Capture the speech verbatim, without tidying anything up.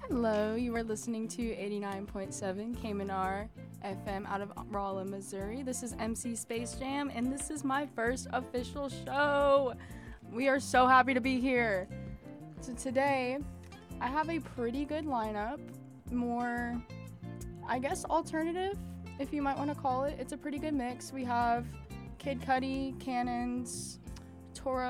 Hello, you are listening to eighty-nine point seven K M N R F M out of Rolla, Missouri. This is M C Space Jam, and this is my first official show. We are so happy to be here. So today, I have a pretty good lineup, more, I guess, alternative, if you might want to call it. It's a pretty good mix. We have Kid Cudi, Cannons, Toro,